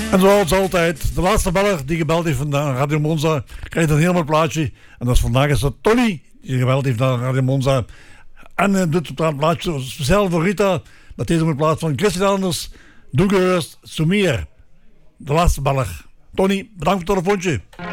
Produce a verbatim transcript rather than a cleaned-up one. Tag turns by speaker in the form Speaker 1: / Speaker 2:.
Speaker 1: En zoals altijd, de laatste beller die gebeld heeft van Radio Monza krijgt een helemaal plaatje. En dat is vandaag is dat Tony die gebeld heeft naar Radio Monza. En uh, doet het plaatje speciaal voor Rita. Met deze in plaats van Christian Anders, Doe gerust, Sumier. De laatste beller. Tony, bedankt voor het telefoontje.